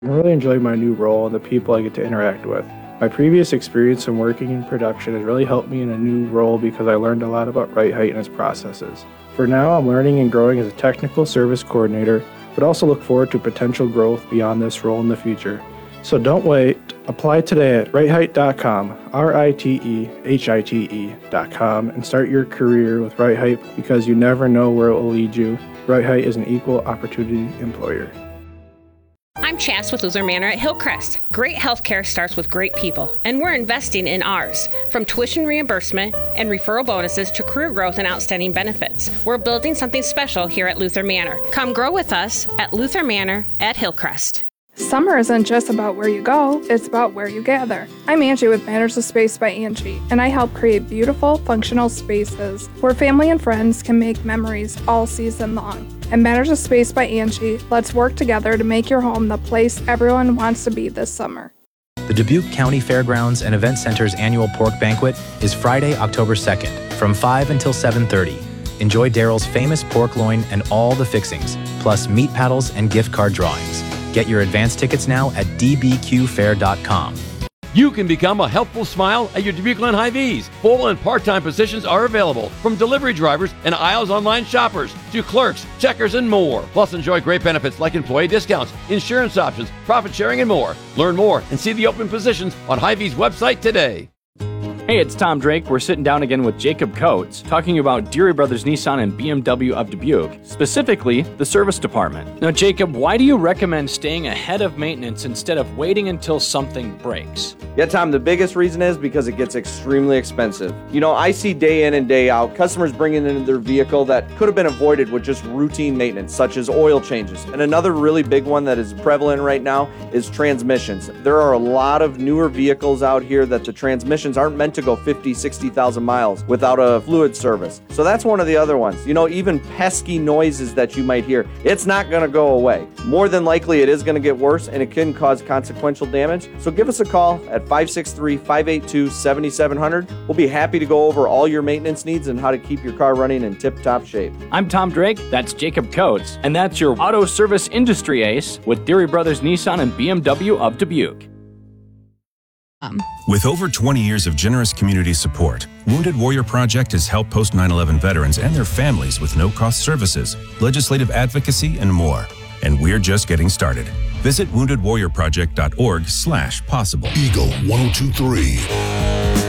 I really enjoy my new role and the people I get to interact with. My previous experience in working in production has really helped me in a new role because I learned a lot about Right Height and its processes. For now, I'm learning and growing as a technical service coordinator, but also look forward to potential growth beyond this role in the future. So don't wait. Apply today at rightheight.com, RITEHITE.com, and start your career with Right Height because you never know where it will lead you. Right Height is an equal opportunity employer. I'm Chas with Luther Manor at Hillcrest. Great healthcare starts with great people, and we're investing in ours. From tuition reimbursement and referral bonuses to career growth and outstanding benefits, we're building something special here at Luther Manor. Come grow with us at Luther Manor at Hillcrest. Summer isn't just about where you go, it's about where you gather. I'm Angie with Matters of Space by Angie, and I help create beautiful, functional spaces where family and friends can make memories all season long. At Matters of Space by Angie, let's work together to make your home the place everyone wants to be this summer. The Dubuque County Fairgrounds and Event Center's annual pork banquet is Friday, October 2nd, from 5 until 7:30. Enjoy Daryl's famous pork loin and all the fixings, plus meat paddles and gift card drawings. Get your advance tickets now at dbqfair.com. You can become a helpful smile at your Dubuque Glen Hy-Vees. Full and part-time positions are available, from delivery drivers and aisles online shoppers to clerks, checkers, and more. Plus, enjoy great benefits like employee discounts, insurance options, profit sharing, and more. Learn more and see the open positions on Hy-Vee's website today. Hey, it's Tom Drake. We're sitting down again with Jacob Coates, talking about Deary Brothers Nissan and BMW of Dubuque, specifically the service department. Now, Jacob, why do you recommend staying ahead of maintenance instead of waiting until something breaks? Yeah, Tom, the biggest reason is because it gets extremely expensive. You know, I see day in and day out customers bringing in their vehicle that could have been avoided with just routine maintenance, such as oil changes. And another really big one that is prevalent right now is transmissions. There are a lot of newer vehicles out here that the transmissions aren't meant to go 50, 60,000 miles without a fluid service. So that's one of the other ones. You know, even pesky noises that you might hear, it's not going to go away. More than likely, it is going to get worse, and it can cause consequential damage. So give us a call at 563-582-7700. We'll be happy to go over all your maintenance needs and how to keep your car running in tip-top shape. I'm Tom Drake, that's Jacob Coates, and that's your auto service industry ace with Deary Brothers Nissan and BMW of Dubuque. With over 20 years of generous community support, Wounded Warrior Project has helped post 9/11 veterans and their families with no-cost services, legislative advocacy, and more. And we're just getting started. Visit woundedwarriorproject.org/possible. Eagle 102.3.